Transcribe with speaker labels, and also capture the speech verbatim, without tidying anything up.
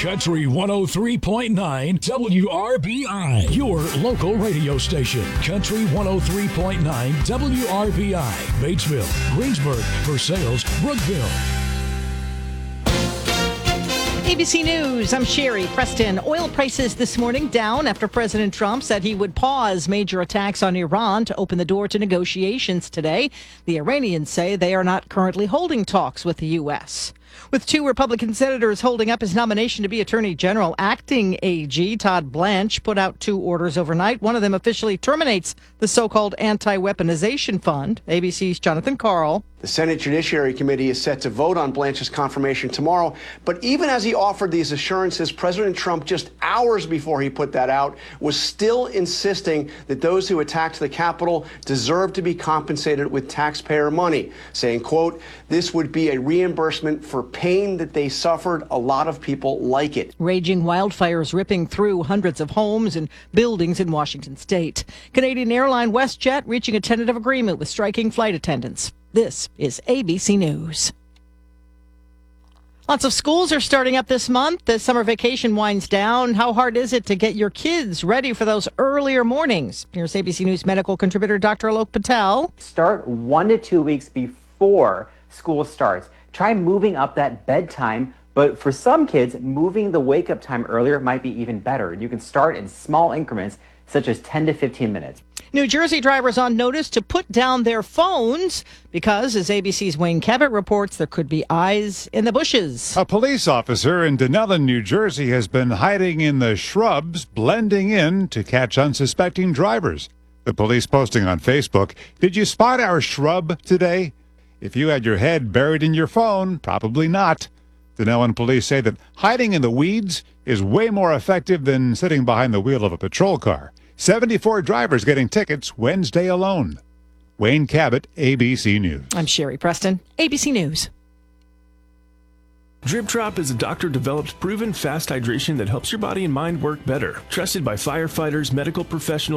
Speaker 1: Country one oh three point nine W R B I, your local radio station. Country one oh three point nine W R B I, Batesville, Greensburg, Versailles, Brookville.
Speaker 2: A B C News, I'm Sherry Preston. Oil prices this morning down after President Trump said he would pause major attacks on Iran to open the door to negotiations today. The Iranians say they are not currently holding talks with the U S. With two Republican senators holding up his nomination to be Attorney General, acting A G Todd Blanche put out two orders overnight. One of them officially terminates the so-called anti-weaponization fund. A B C's Jonathan Karl.
Speaker 3: The Senate Judiciary Committee is set to vote on Blanche's confirmation tomorrow. But even as he offered these assurances, President Trump, just hours before he put that out, was still insisting that those who attacked the Capitol deserve to be compensated with taxpayer money, saying, quote, this would be a reimbursement for pain that they suffered. A lot of people like it.
Speaker 2: Raging wildfires ripping through hundreds of homes and buildings in Washington state. Canadian airline WestJet reaching a tentative agreement with striking flight attendants. This is A B C News. Lots of schools are starting up this month. The summer vacation winds down. How hard is it to get your kids ready for those earlier mornings? Here's A B C News medical contributor Doctor Alok Patel.
Speaker 4: Start one to two weeks before school starts. Try moving up that bedtime, but for some kids, moving the wake-up time earlier might be even better. You can start in small increments, such as ten to fifteen minutes.
Speaker 2: New Jersey drivers on notice to put down their phones because, as A B C's Wayne Cabot reports, there could be eyes in the bushes.
Speaker 5: A police officer in Dunellen, New Jersey, has been hiding in the shrubs, blending in to catch unsuspecting drivers. The police posting on Facebook, "Did you spot our shrub today?" If you had your head buried in your phone, probably not. Dunellen police say that hiding in the weeds is way more effective than sitting behind the wheel of a patrol car. seventy-four drivers getting tickets Wednesday alone. Wayne Cabot, A B C News.
Speaker 2: I'm Sherry Preston, A B C News.
Speaker 6: Drip Drop is a doctor-developed, proven fast hydration that helps your body and mind work better. Trusted by firefighters, medical professionals,